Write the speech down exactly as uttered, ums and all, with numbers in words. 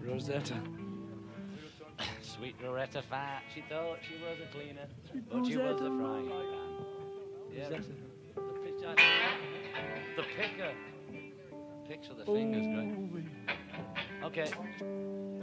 Rosetta. Sweet Loretta Fat, she thought she was a cleaner, Sweet but she was Rosetta. a frying pan. Yeah, Rosetta. the, the, pitch, the picker. Picks with the fingers, great. Okay.